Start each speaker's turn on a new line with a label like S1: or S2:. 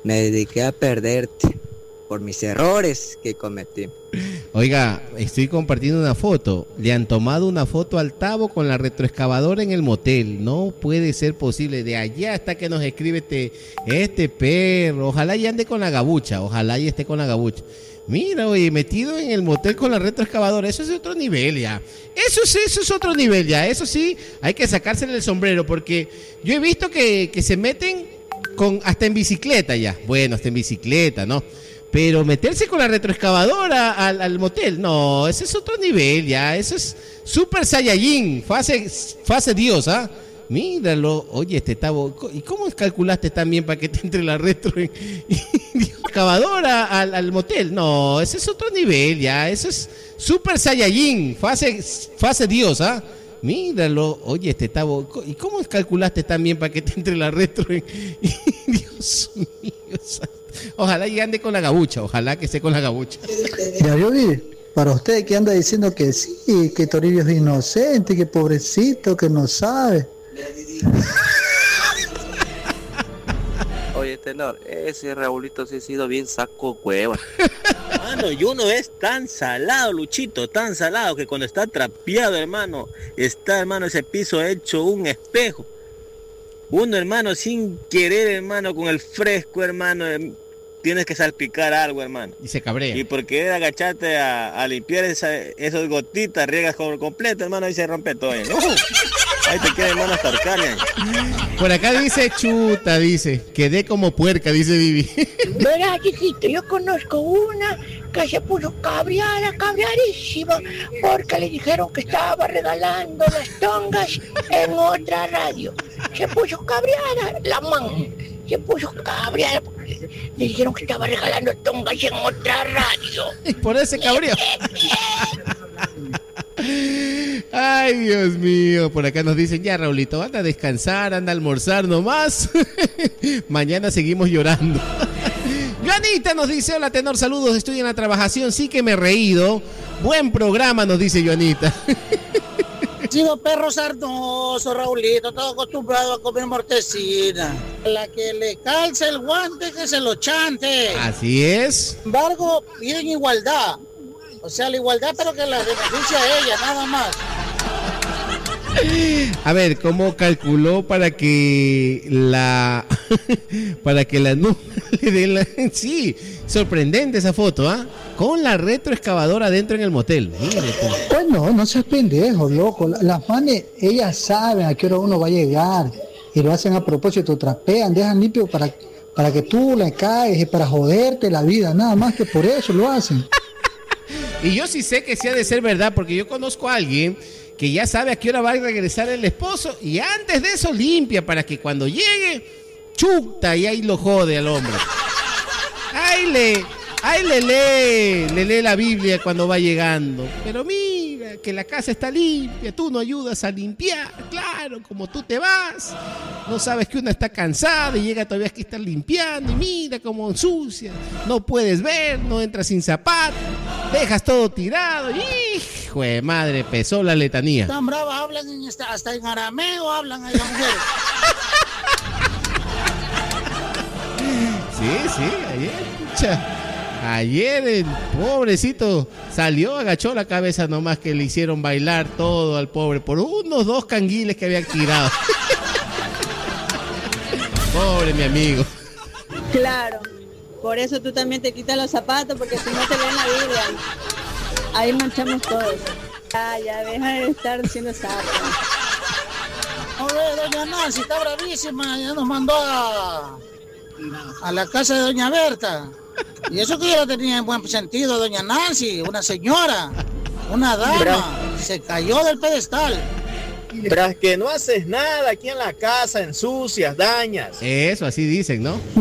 S1: Me dediqué a perderte por mis errores que cometí.
S2: Oiga, estoy compartiendo una foto. Le han tomado una foto al Tavo con la retroexcavadora en el motel. No puede ser posible. De allá hasta que nos escribe este perro. Ojalá y ande con la gabucha. Ojalá y esté con la gabucha. Mira, oye, metido en el motel con la retroexcavadora. Eso es otro nivel ya. Eso es otro nivel ya. Eso sí, hay que sacársele el sombrero. Porque yo he visto que se meten hasta en bicicleta ya. Bueno, hasta en bicicleta, ¿no? Pero meterse con la retroexcavadora al motel, no, ese es otro nivel ya, eso es Super Saiyajin, fase Dios, ¿ah? Míralo, oye, Tavo, ¿y cómo calculaste también para que te entre la retroexcavadora al motel? No, ese es otro nivel ya, eso es Super Saiyajin, fase Dios, ¿ah? Míralo, oye, Tavo, ¿y cómo calculaste también para que te entre la retro? Dios mío, ojalá y ande con la gabucha, ojalá que esté con la gabucha.
S3: Ya yo vi, para usted que anda diciendo que sí, que Toribio es inocente, que pobrecito, que no sabe.
S4: Oye, Tenor, ese Raulito sí ha sido bien saco cueva.
S5: Mano, y uno es tan salado, Luchito, tan salado que cuando está trapeado, hermano, está, hermano, ese piso hecho un espejo. Uno, hermano, sin querer, hermano, con el fresco, hermano, tienes que salpicar algo, hermano.
S2: Y se cabrea.
S5: Y por querer agacharte a limpiar esas gotitas, riegas por completo, hermano, y se rompe todo. Ahí te queda, hermano, hasta Arcadia.
S2: Por acá dice chuta, quedé como puerca, dice Vivi.
S6: Verá, chiquito, yo conozco una que se puso cabreadísima, porque le dijeron que estaba regalando las tongas en otra radio. Se puso cabreada, la man. Se puso cabreada porque le dijeron que estaba regalando tongas en otra radio.
S2: Y por ese cabreo. Ay, Dios mío, por acá nos dicen, ya Raulito, anda a descansar, anda a almorzar nomás. Mañana seguimos llorando. Joanita nos dice, hola Tenor, saludos, estoy en la trabajación, sí que me he reído. Buen programa, nos dice Joanita.
S7: Sido perro sarnoso, Raulito, todo acostumbrado a comer mortecina. La que le calce el guante, que se lo chante.
S2: Así es.
S7: Sin embargo, piden igualdad. O sea, la igualdad, pero que la beneficia a ella, nada más.
S2: A ver, ¿cómo calculó para que la no le dé la... Sí, sorprendente esa foto, ¿ah? Con la retroexcavadora dentro en el motel.
S3: Pues no seas pendejo, loco. Las manes, ellas saben a qué hora uno va a llegar. Y lo hacen a propósito, trapean, dejan limpio para que tú la caes y para joderte la vida. Nada más que por eso lo hacen.
S2: Y yo sí sé que sí ha de ser verdad, porque yo conozco a alguien que ya sabe a qué hora va a regresar el esposo y antes de eso limpia para que cuando llegue, chuta, y ahí lo jode al hombre. Ahí le lee la Biblia cuando va llegando. Pero mira, que la casa está limpia, tú no ayudas a limpiar, claro, como tú te vas, no sabes que uno está cansado y llega todavía que estar limpiando y mira cómo ensucia, no puedes ver, no entras sin zapatos, dejas todo tirado, hijo de madre, pesó la letanía.
S7: Tan bravas, hablan hasta en arameo, hablan ahí las mujeres.
S2: Sí, ayer el pobrecito salió, agachó la cabeza nomás que le hicieron bailar todo al pobre por unos 2 canguiles que habían tirado. Pobre mi amigo.
S8: Claro, por eso tú también te quitas los zapatos, porque si no te leen la Biblia. Ahí manchamos todos. Ya deja de estar diciendo sapo.
S7: Oye, doña Nancy está bravísima, ya nos mandó a la casa de doña Berta. Y eso que yo la tenía en buen sentido, doña Nancy, una señora, una dama, se cayó del pedestal.
S5: Tras que no haces nada aquí en la casa, ensucias, dañas.
S2: Eso, así dicen, ¿no?